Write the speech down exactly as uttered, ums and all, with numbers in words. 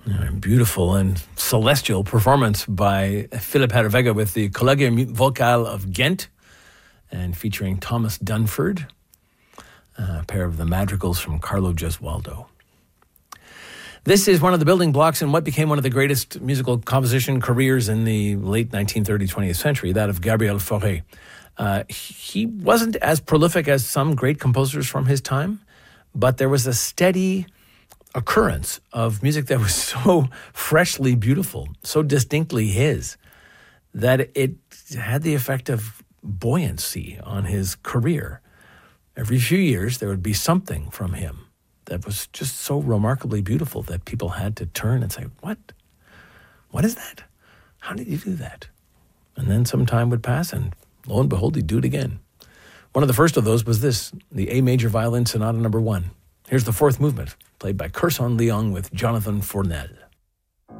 Beautiful and celestial performance by Philip Herreweghe with the Collegium Vocal of Ghent and featuring Thomas Dunford, a pair of the madrigals from Carlo Gesualdo. This is one of the building blocks in what became one of the greatest musical composition careers in the late nineteenth, early twentieth century, that of Gabriel Fauré. Uh, he wasn't as prolific as some great composers from his time, but there was a steady occurrence of music that was so freshly beautiful, so distinctly his, that it had the effect of buoyancy on his career. Every few years, there would be something from him that was just so remarkably beautiful that people had to turn and say, what? What is that? How did you do that? And then some time would pass, and lo and behold, he'd do it again. One of the first of those was this, the A Major Violin Sonata Number One. Here's the fourth movement, played by Kerson Leung with Jonathan Fournel.